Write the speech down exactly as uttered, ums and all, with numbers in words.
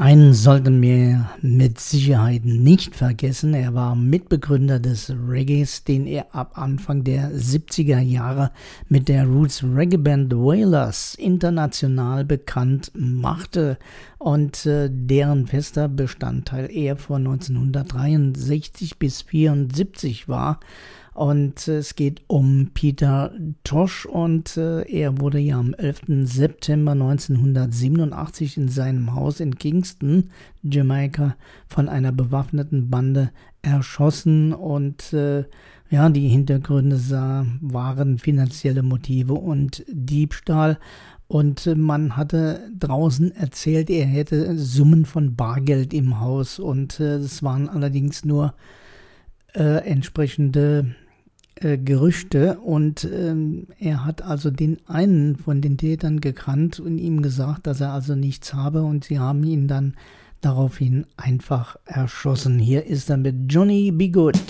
Einen sollten wir mit Sicherheit nicht vergessen. Er war Mitbegründer des Reggaes, den er ab Anfang der siebziger Jahre mit der Roots Reggae Band Wailers international bekannt machte und äh, deren fester Bestandteil er von neunzehnhundertdreiundsechzig bis vierundsiebzig war. Und äh, es geht um Peter Tosh und äh, er wurde ja am elften September neunzehnhundertsiebenundachtzig in seinem Haus in Kingston, Jamaika, von einer bewaffneten Bande erschossen und äh, ja, die Hintergründe sah, waren finanzielle Motive und Diebstahl. Und äh, man hatte draußen erzählt, er hätte Summen von Bargeld im Haus und äh, es waren allerdings nur Äh, entsprechende äh, Gerüchte und ähm, er hat also den einen von den Tätern gekannt und ihm gesagt, dass er also nichts habe und sie haben ihn dann daraufhin einfach erschossen. Hier ist er mit Johnny B. Good.